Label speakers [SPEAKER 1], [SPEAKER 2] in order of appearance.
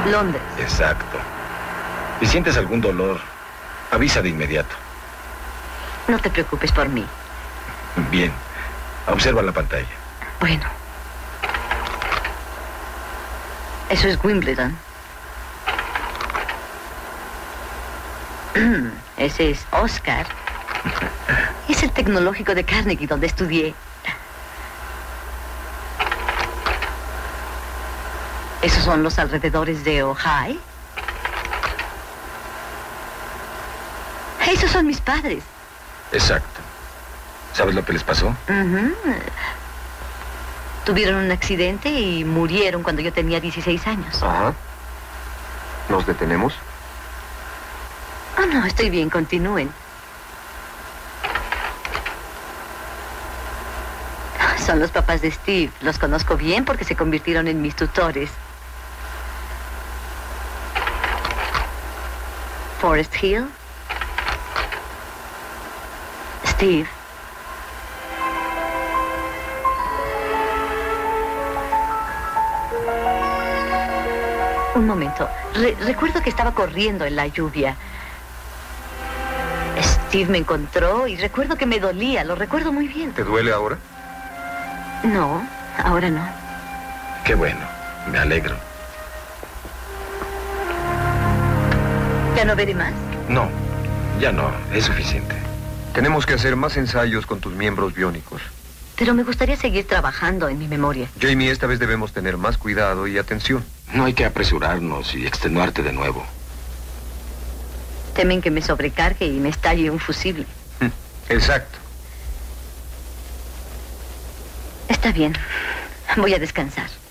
[SPEAKER 1] Londres.
[SPEAKER 2] Exacto. Si sientes algún dolor, avisa de inmediato.
[SPEAKER 1] No te preocupes por mí.
[SPEAKER 2] Bien. Observa la pantalla.
[SPEAKER 1] Bueno. Eso es Wimbledon. Ese es Oscar. Es el tecnológico de Carnegie donde estudié. Esos son los alrededores de Ohio. Esos son mis padres.
[SPEAKER 2] Exacto. ¿Sabes lo que les pasó?
[SPEAKER 1] Tuvieron un accidente y murieron cuando yo tenía 16 años.
[SPEAKER 3] Ajá. ¿Nos detenemos?
[SPEAKER 1] Oh, no, estoy bien, continúen. Son los papás de Steve. Los conozco bien porque se convirtieron en mis tutores. Forest Hill. Steve. Un momento. Recuerdo que estaba corriendo en la lluvia. Steve me encontró y recuerdo que me dolía. Lo recuerdo muy bien.
[SPEAKER 3] ¿Te duele ahora?
[SPEAKER 1] No, ahora no.
[SPEAKER 2] Qué bueno. Me alegro.
[SPEAKER 1] ¿Ya no veré más?
[SPEAKER 2] No, ya no. Es suficiente.
[SPEAKER 3] Tenemos que hacer más ensayos con tus miembros biónicos.
[SPEAKER 1] Pero me gustaría seguir trabajando en mi memoria.
[SPEAKER 3] Jamie, esta vez debemos tener más cuidado y atención.
[SPEAKER 2] No hay que apresurarnos y extenuarte de nuevo.
[SPEAKER 1] Temen que me sobrecargue y me estalle un fusible.
[SPEAKER 3] Exacto.
[SPEAKER 1] Está bien. Voy a descansar.